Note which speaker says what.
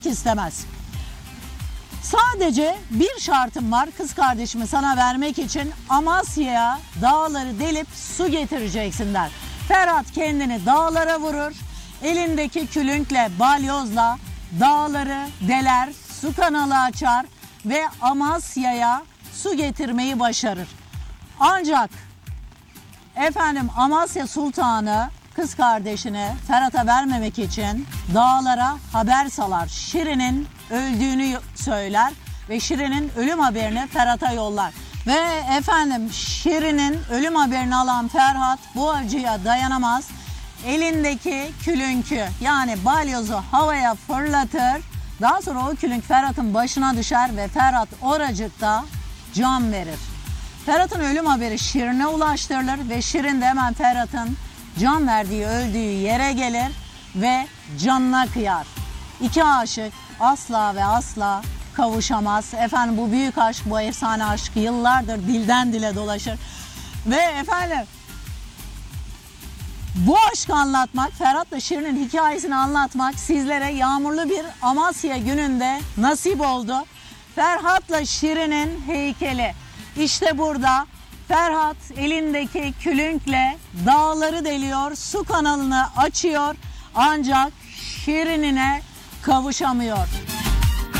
Speaker 1: istemez. Sadece bir şartım var kız kardeşimi sana vermek için. Amasya'ya dağları delip su getireceksin der. Ferhat kendini dağlara vurur. Elindeki külünkle, balyozla dağları deler, su kanalı açar ve Amasya'ya su getirmeyi başarır. Ancak Amasya Sultanı kız kardeşini Ferhat'a vermemek için dağlara haber salar. Şirin'in öldüğünü söyler ve Şirin'in ölüm haberini Ferhat'a yollar. Ve Şirin'in ölüm haberini alan Ferhat bu acıya dayanamaz. Elindeki külünkü yani balyozu havaya fırlatır. Daha sonra o külünk Ferhat'ın başına düşer ve Ferhat oracıkta can verir. Ferhat'ın ölüm haberi Şirin'e ulaştırılır ve Şirin de hemen Ferhat'ın can verdiği, öldüğü yere gelir ve canına kıyar. İki aşık asla ve asla kavuşamaz. Bu büyük aşk, bu efsane aşk yıllardır dilden dile dolaşır. Ve bu aşkı anlatmak, Ferhat'la Şirin'in hikayesini anlatmak sizlere yağmurlu bir Amasya gününde nasip oldu. Ferhat'la Şirin'in heykeli. İşte burada Ferhat elindeki külünkle dağları deliyor, su kanalını açıyor ancak Şirin'ine kavuşamıyor.